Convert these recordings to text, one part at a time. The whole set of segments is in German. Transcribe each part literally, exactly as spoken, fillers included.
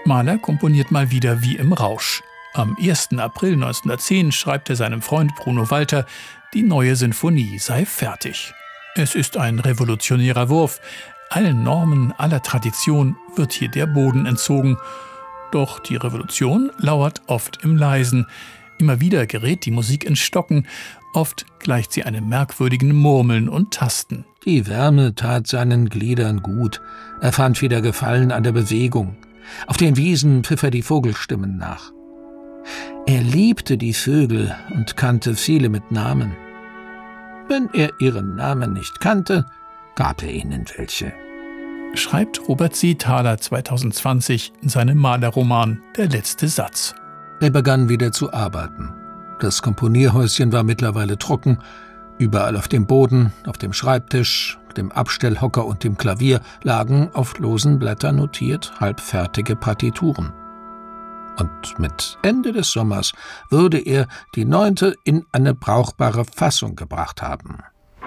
Mahler komponiert mal wieder wie im Rausch. Am ersten April neunzehnhundertzehn schreibt er seinem Freund Bruno Walter, die neue Sinfonie sei fertig. Es ist ein revolutionärer Wurf. Allen Normen, aller Tradition wird hier der Boden entzogen. Doch die Revolution lauert oft im Leisen. Immer wieder gerät die Musik ins Stocken. Oft gleicht sie einem merkwürdigen Murmeln und Tasten. Die Wärme tat seinen Gliedern gut. Er fand wieder Gefallen an der Bewegung. Auf den Wiesen pfiff er die Vogelstimmen nach. Er liebte die Vögel und kannte viele mit Namen. Wenn er ihren Namen nicht kannte, gab er ihnen welche. Schreibt Robert Seethaler zweitausendzwanzig in seinem Mahlerroman »Der letzte Satz«. Er begann wieder zu arbeiten. Das Komponierhäuschen war mittlerweile trocken. Überall auf dem Boden, auf dem Schreibtisch, dem Abstellhocker und dem Klavier lagen auf losen Blättern notiert halbfertige Partituren. Und mit Ende des Sommers würde er die neunte in eine brauchbare Fassung gebracht haben.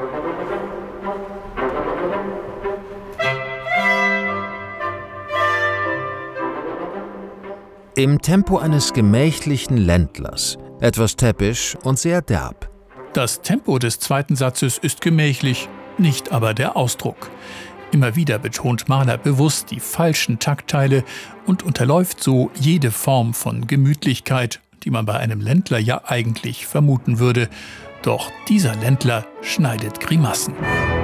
Im Tempo eines gemächlichen Ländlers, etwas täppisch und sehr derb. Das Tempo des zweiten Satzes ist gemächlich, nicht aber der Ausdruck. Immer wieder betont Mahler bewusst die falschen Taktteile und unterläuft so jede Form von Gemütlichkeit, die man bei einem Ländler ja eigentlich vermuten würde. Doch dieser Ländler schneidet Grimassen.